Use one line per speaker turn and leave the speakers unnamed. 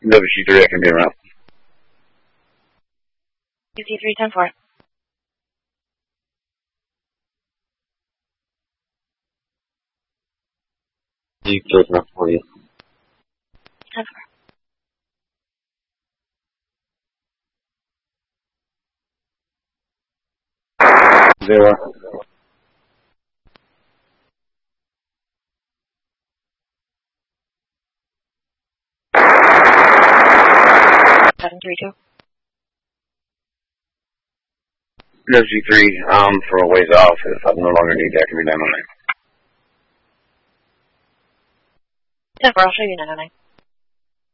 WC3, I can be around.
WC3, 10-4.
You chose not for you.
10-4.
Zero.
732.
WC3, for a ways off. If I no longer need that, can be 909.
10-4, I'll show you 909.